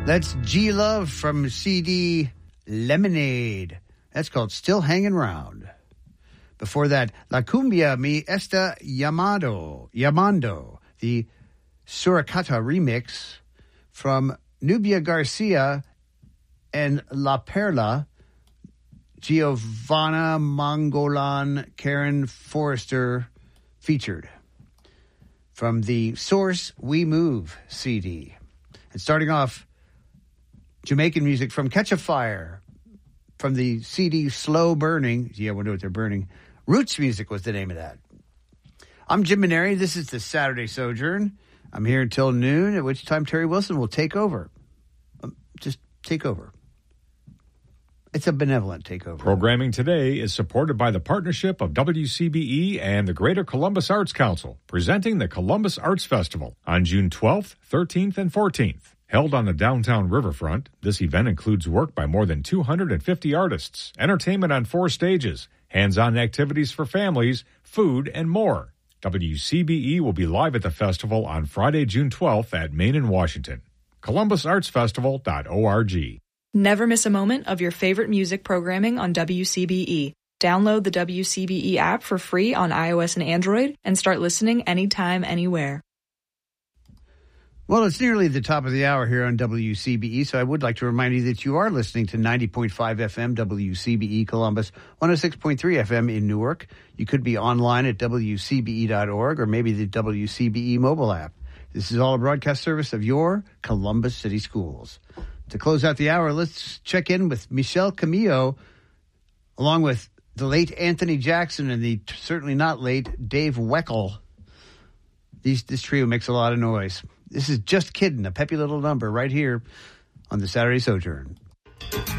That's G-Love from CD Lemonade. That's called Still Hanging Round. Before that, La Cumbia Mi Está Llamando, the Suricata remix from Nubia Garcia and La Perla, Giovanna Mangolan, Karen Forrester featured from the Source We Move CD. And starting off, Jamaican music from Catch a Fire from the CD Slow Burning. Yeah, I wonder what they're burning. Roots Music was the name of that. I'm Jim Maneri. This is the Saturday Sojourn. I'm here until noon, at which time Terry Wilson will take over. Just take over. It's a benevolent takeover. Programming today is supported by the partnership of WCBE and the Greater Columbus Arts Council, presenting the Columbus Arts Festival on June 12th, 13th, and 14th. Held on the downtown riverfront, this event includes work by more than 250 artists, entertainment on 4 stages, hands-on activities for families, food, and more. WCBE will be live at the festival on Friday, June 12th at Main and Washington. ColumbusArtsFestival.org. Never miss a moment of your favorite music programming on WCBE. Download the WCBE app for free on iOS and Android and start listening anytime, anywhere. Well, it's nearly the top of the hour here on WCBE, so I would like to remind you that you are listening to 90.5 FM WCBE Columbus, 106.3 FM in Newark. You could be online at WCBE.org or maybe the WCBE mobile app. This is all a broadcast service of your Columbus City Schools. To close out the hour, let's check in with Michelle Camillo, along with the late Anthony Jackson and the certainly not late Dave Weckl. This trio makes a lot of noise. This is Just Kiddin', a peppy little number right here on the Saturday Sojourn.